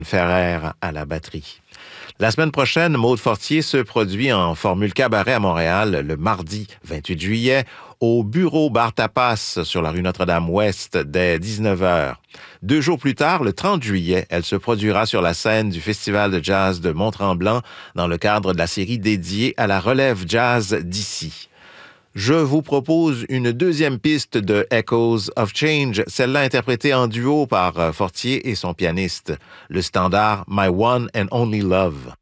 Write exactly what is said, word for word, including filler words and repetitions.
Ferrer à la batterie. La semaine prochaine, Maude Fortier se produit en formule cabaret à Montréal le mardi vingt-huit juillet au bureau Bar Tapas sur la rue Notre-Dame-Ouest dès dix-neuf heures. Deux jours plus tard, le trente juillet, elle se produira sur la scène du Festival de jazz de Mont-Tremblant dans le cadre de la série dédiée à la relève jazz d'ici. Je vous propose une deuxième piste de Echoes of Change, celle-là interprétée en duo par Fortier et son pianiste, le standard My One and Only Love.